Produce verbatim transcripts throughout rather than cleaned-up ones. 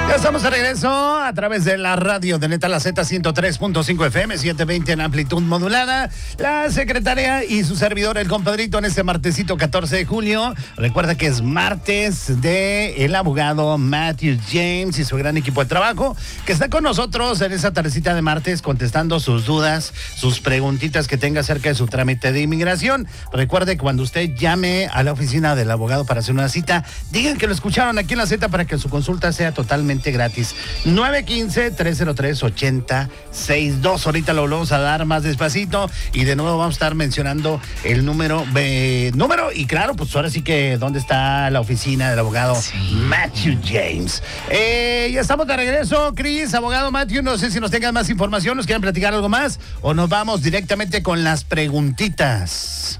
Ya estamos de regreso a través de la radio de Neta La Z ciento tres punto cinco F M, setecientos veinte en amplitud modulada. La secretaria y su servidor, el compadrito, en este martesito catorce de julio. Recuerda que es martes de el abogado Matthew James y su gran equipo de trabajo, que está con nosotros en esa tardecita de martes contestando sus dudas, sus preguntitas que tenga acerca de su trámite de inmigración. Recuerde que cuando usted llame a la oficina del abogado para hacer una cita, digan que lo escucharon aquí en La Z para que su consulta sea totalmente gratis. nueve uno cinco, tres cero tres, ocho cero seis dos. Ahorita lo vamos a dar más despacito y de nuevo vamos a estar mencionando el número, eh, número y claro, pues ahora sí que dónde está la oficina del abogado sí. Matthew James. Eh, ya estamos de regreso, Chris, abogado Matthew, no sé si nos tengan más información, nos quieren platicar algo más o nos vamos directamente con las preguntitas.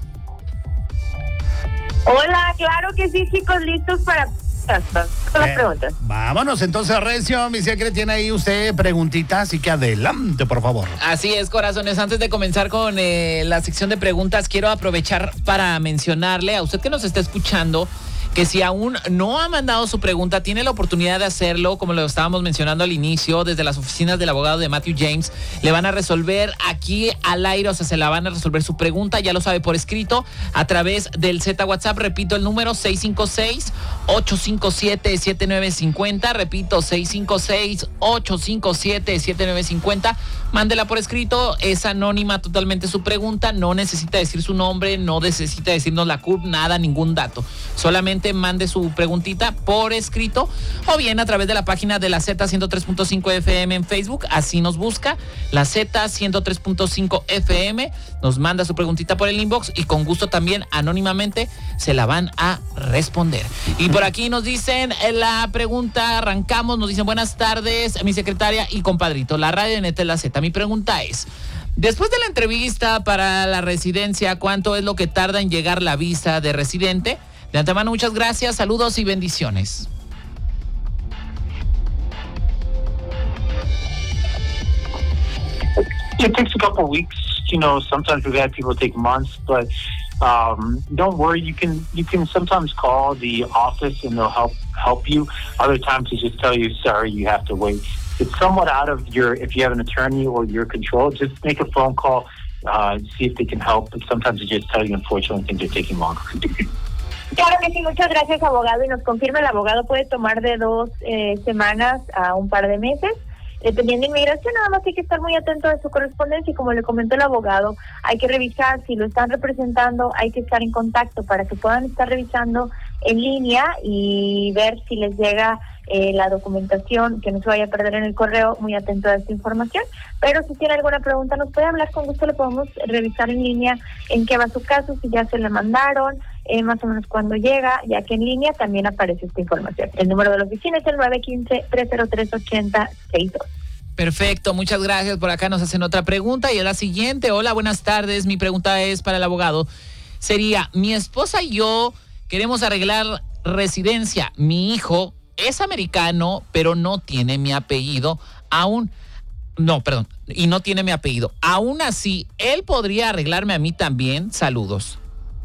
Hola, claro que sí, chicos, listos para con las preguntas. Eh, vámonos entonces, Recio, mi secre, tiene ahí usted preguntitas, así que adelante, por favor. Así es, corazones, antes de comenzar con eh, la sección de preguntas, quiero aprovechar para mencionarle a usted que nos está escuchando que si aún no ha mandado su pregunta, tiene la oportunidad de hacerlo, como lo estábamos mencionando al inicio, desde las oficinas del abogado de Matthew James. Le van a resolver aquí al aire, o sea, se la van a resolver su pregunta, ya lo sabe, por escrito, a través del Z WhatsApp. Repito el número, seis cinco seis, ocho cinco siete, siete nueve cinco cero. Repito, seis cinco seis, ocho cinco siete, siete nueve cinco cero. Mándela por escrito, es anónima totalmente su pregunta, no necesita decir su nombre, no necesita decirnos la C U R P, nada, ningún dato. Solamente mande su preguntita por escrito o bien a través de la página de la Z ciento tres punto cinco F M en Facebook, así nos busca, la Z ciento tres punto cinco F M, nos manda su preguntita por el inbox y con gusto también anónimamente se la van a responder. Y por aquí nos dicen la pregunta, arrancamos, nos dicen buenas tardes, mi secretaria y compadrito, la radio de Neta La Z. Mi pregunta es, después de la entrevista para la residencia, ¿cuánto es lo que tarda en llegar la visa de residente? De antemano, muchas gracias, saludos y bendiciones. It takes a couple of weeks. You know, sometimes we've had people take months, but um, don't worry. You can you can sometimes call the office and they'll help help you. Other times they just tell you, sorry, you have to wait. It's somewhat out of your, if you have an attorney or your control, just make a phone call, uh, see if they can help. But sometimes they just tell you, unfortunately, things are taking longer. Claro que sí, muchas gracias, abogado. Y nos confirma, el abogado puede tomar de dos eh, semanas a un par de meses. Dependiendo de inmigración, nada más hay que estar muy atento de su correspondencia y como le comentó el abogado, hay que revisar si lo están representando, hay que estar en contacto para que puedan estar revisando en línea y ver si les llega eh, la documentación, que no se vaya a perder en el correo, muy atento a esta información. Pero si tiene alguna pregunta nos puede hablar, con gusto le podemos revisar en línea en qué va su caso, si ya se le mandaron, eh, más o menos cuando llega, ya que en línea también aparece esta información. El número de la oficina es el nueve uno cinco, tres cero tres, ocho cero seis dos. Perfecto, muchas gracias. Por acá nos hacen otra pregunta y es la siguiente. Hola, buenas tardes. Mi pregunta es para el abogado. Sería, mi esposa y yo queremos arreglar residencia. Mi hijo es americano, pero no tiene mi apellido aún. No, perdón, y no tiene mi apellido. Aún así, ¿él podría arreglarme a mí también? Saludos.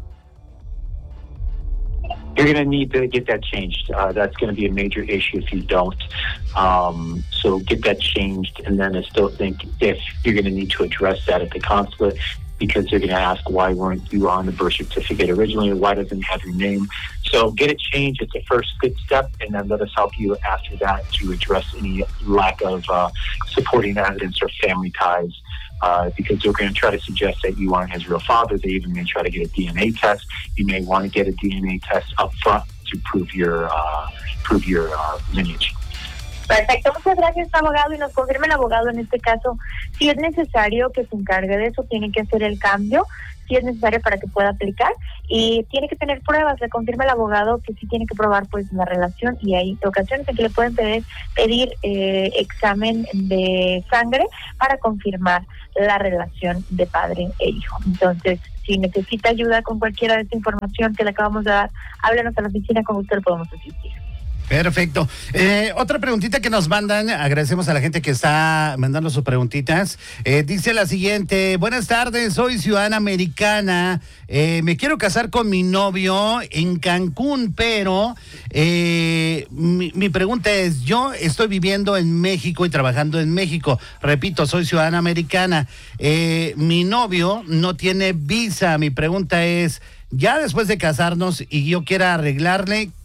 You're going to need to get that changed. Uh, that's going to be a major issue if you don't. Um, so get that changed, and then I still think if you're going to need to address that at the consulate, because they're going to ask why weren't you on the birth certificate originally, or why doesn't it have your name. So get it changed. It's the first good step, and then let us help you after that to address any lack of uh, supporting evidence or family ties. Uh, because they're going to try to suggest that you aren't his real father. They even may try to get a D N A test. You may want to get a D N A test up front to prove your uh, prove your uh, lineage. Perfecto, muchas gracias, abogado. Y nos confirma el abogado en este caso, si es necesario que se encargue de eso, tiene que hacer el cambio, si es necesario para que pueda aplicar, y tiene que tener pruebas. Le confirma el abogado que sí tiene que probar pues la relación, y hay ocasiones en que le pueden pedir, pedir eh, examen de sangre para confirmar la relación de padre e hijo. Entonces, si necesita ayuda con cualquiera de esta información que le acabamos de dar, háblenos a la oficina, con usted le podemos asistir. Perfecto. Eh, otra preguntita que nos mandan, agradecemos a la gente que está mandando sus preguntitas. Eh, dice la siguiente: buenas tardes, soy ciudadana americana, eh, me quiero casar con mi novio en Cancún, pero eh, mi, mi pregunta es, yo estoy viviendo en México y trabajando en México, repito, soy ciudadana americana, eh, mi novio no tiene visa, mi pregunta es, ya después de casarnos y yo quiera arreglarle,